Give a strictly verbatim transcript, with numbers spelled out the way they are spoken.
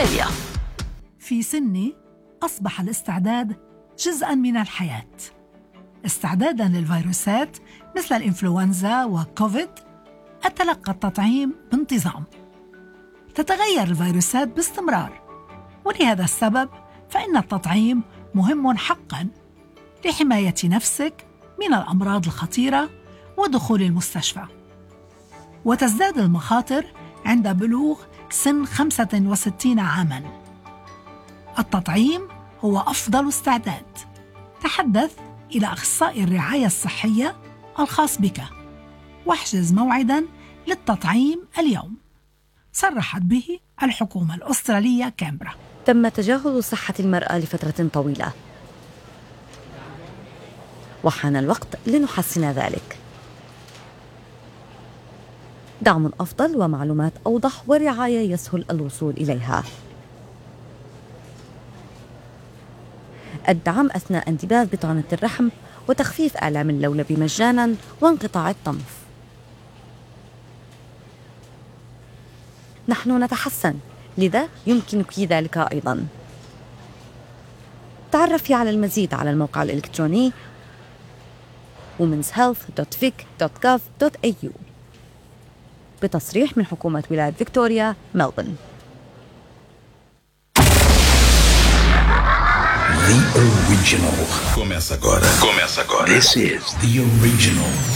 أستراليا. في سني أصبح الاستعداد جزءاً من الحياة. استعداداً للفيروسات مثل الإنفلونزا وكوفيد، أتلقى التطعيم بانتظام. تتغير الفيروسات باستمرار، ولهذا السبب فإن التطعيم مهم حقاً لحماية نفسك من الأمراض الخطيرة ودخول المستشفى. وتزداد المخاطر عند بلوغ سن خمسة وستين عاماً. التطعيم هو أفضل استعداد. تحدث إلى أخصائي الرعاية الصحية الخاص بك واحجز موعداً للتطعيم اليوم. صرحت به الحكومة الأسترالية كامبرا. تم تجاهل صحة المرأة لفترة طويلة، وحان الوقت لنحسن ذلك. دعم أفضل ومعلومات أوضح ورعاية يسهل الوصول إليها. الدعم أثناء انتباذ بطانة الرحم وتخفيف آلام اللولب مجاناً وانقطاع الطمث. نحن نتحسن، لذا يمكنك ذلك أيضاً. تعرفي على المزيد على الموقع الإلكتروني womens health dot vic dot gov dot a u بتصريح من حكومة ولاية فيكتوريا ملبورن. The original. Começa agora. Começa agora. This is the original.